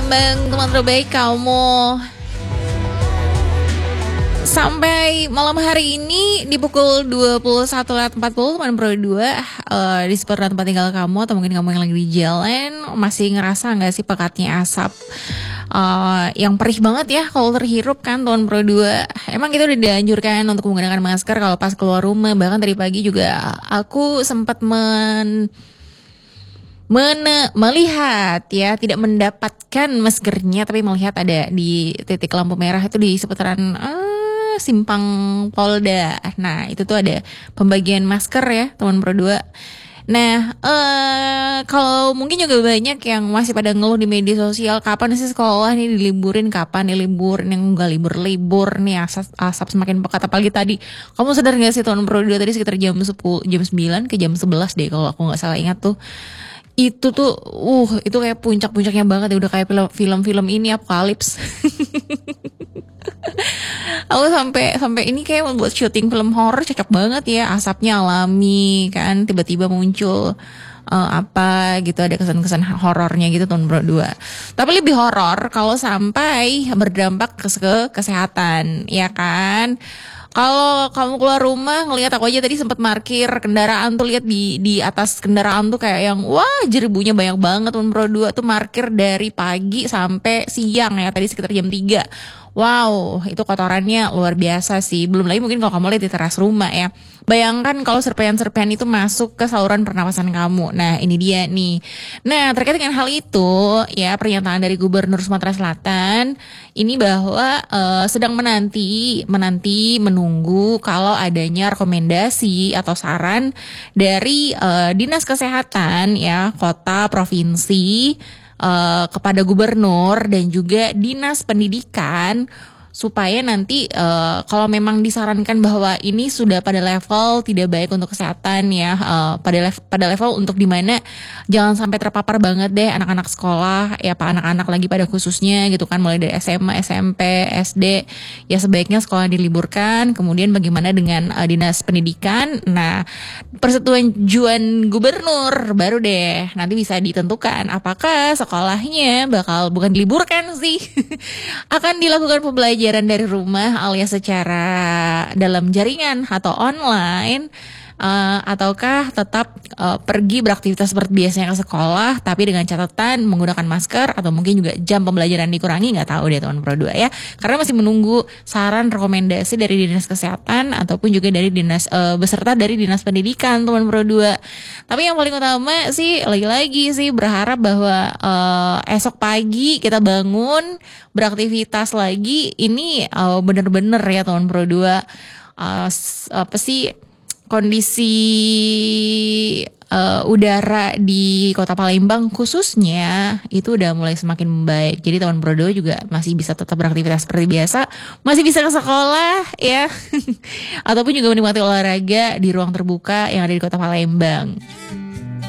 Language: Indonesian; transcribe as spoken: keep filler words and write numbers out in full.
Palembang, teman terbaik kamu. Sampai malam hari ini di pukul dua puluh satu lewat empat puluh teman Pro dua uh, di seperti tempat tinggal kamu atau mungkin kamu yang lagi di jalan masih ngerasa nggak sih pekatnya asap uh, yang perih banget ya kalau terhirup kan teman Pro dua. Emang kita udah dianjurkan untuk menggunakan masker kalau pas keluar rumah, bahkan tadi pagi juga aku sempat men Mene, melihat ya, tidak mendapatkan maskernya tapi melihat ada di titik lampu merah itu di seputaran ah, simpang Polda. Nah itu tuh ada pembagian masker ya teman Pro dua. Nah eh, kalau mungkin juga banyak yang masih pada ngeluh di media sosial, kapan sih sekolah nih diliburin, kapan nih liburin, yang enggak libur-libur nih, asap, asap semakin pekat. Apalagi tadi kamu sadar gak sih teman Pro dua tadi sekitar jam sepuluh, jam sembilan ke jam sebelas deh kalau aku gak salah ingat tuh. Itu tuh, uh, itu kayak puncak-puncaknya banget ya, udah kayak film-film ini Apokalips. Aku sampai sampai ini kayak membuat syuting film horor cocok banget ya, asapnya alami kan, tiba-tiba muncul uh, apa gitu, ada kesan-kesan horornya gitu tahun Pro dua. Tapi lebih horor kalau sampai berdampak ke, ke kesehatan, ya kan? Kalau kamu keluar rumah ngelihat aku aja tadi sempat parkir kendaraan tuh, lihat di di atas kendaraan tuh kayak yang wah jeribunya banyak banget. Teman Pro dua tuh parkir dari pagi sampai siang ya, tadi sekitar jam tiga. Wow, itu kotorannya luar biasa sih. Belum lagi mungkin kalau kamu lihat di teras rumah ya. Bayangkan kalau serpihan-serpihan itu masuk ke saluran pernapasan kamu. Nah, ini dia nih. Nah, terkait dengan hal itu, ya pernyataan dari Gubernur Sumatera Selatan ini bahwa uh, sedang menanti, menanti menunggu kalau adanya rekomendasi atau saran dari uh, Dinas Kesehatan ya, kota, provinsi, Uh, kepada gubernur dan juga dinas pendidikan supaya nanti uh, kalau memang disarankan bahwa ini sudah pada level tidak baik untuk kesehatan ya, uh, pada level, pada level untuk dimana jangan sampai terpapar banget deh anak-anak sekolah ya, pak anak-anak lagi pada khususnya gitu kan, mulai dari S M A, S M P, S D ya sebaiknya sekolah diliburkan. Kemudian bagaimana dengan uh, dinas pendidikan, nah persetujuan gubernur baru deh nanti bisa ditentukan apakah sekolahnya bakal bukan diliburkan sih akan dilakukan pembelajaran dari rumah alias secara dalam jaringan atau online, uh, ataukah tetap uh, pergi beraktivitas seperti biasanya ke sekolah tapi dengan catatan menggunakan masker atau mungkin juga jam pembelajaran dikurangi. Nggak tahu deh teman Pro dua ya, karena masih menunggu saran rekomendasi dari Dinas Kesehatan ataupun juga dari dinas uh, beserta dari Dinas Pendidikan teman Pro dua. Tapi yang paling utama sih lagi-lagi sih berharap bahwa uh, esok pagi kita bangun beraktivitas lagi ini uh, bener-bener ya teman Pro dua, uh, apa sih kondisi uh, udara di Kota Palembang khususnya itu udah mulai semakin membaik. Jadi teman Pro dua juga masih bisa tetap beraktivitas seperti biasa, masih bisa ke sekolah ya, ataupun juga menikmati olahraga di ruang terbuka yang ada di Kota Palembang.